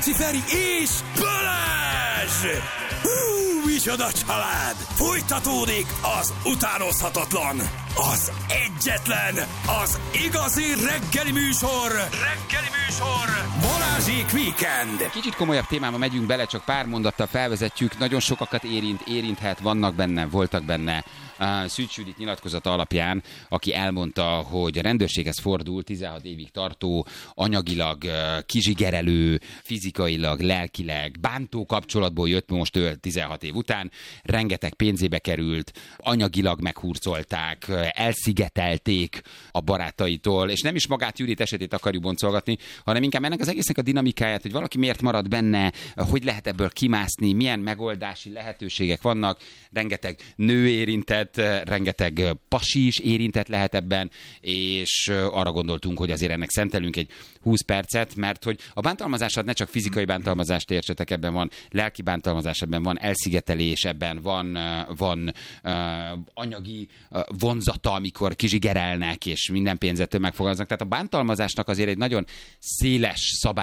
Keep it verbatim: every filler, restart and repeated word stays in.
Rákóczi Feri és Balázs! Hú, micsoda család! Folytatódik az utánozhatatlan, az egyetlen, az igazi reggeli műsor! Reggeli műsor! Balázsék Weekend! Kicsit komolyabb témába megyünk bele, csak pár mondattal felvezetjük. Nagyon sokakat érint, érinthet, vannak benne, voltak benne. Uh, Szűcs Judit nyilatkozata alapján, aki elmondta, hogy a rendőrséghez fordul tizenhat évig tartó, anyagilag uh, kizsigerelő, fizikailag, lelkileg, bántó kapcsolatból jött most ő tizenhat év után, rengeteg pénzébe került, anyagilag meghurcolták, elszigetelték a barátaitól, és nem is magát Judit esetét akarjuk boncolgatni, hanem inkább ennek az egésznek a dinamikáját, hogy valaki miért marad benne, hogy lehet ebből kimászni, milyen megoldási lehetőségek vannak, rengeteg nő érintett, rengeteg pasi is érintett lehet ebben, és arra gondoltunk, hogy azért ennek szentelünk egy húsz percet, mert hogy a bántalmazását ne csak fizikai bántalmazást értsetek, ebben van lelki bántalmazás, ebben van elszigetelés, ebben van, van uh, anyagi uh, vonzata, amikor kizsigerelnek, és minden pénzettől megfogalmaznak. Tehát a bántalmazásnak azért egy nagyon széles szabály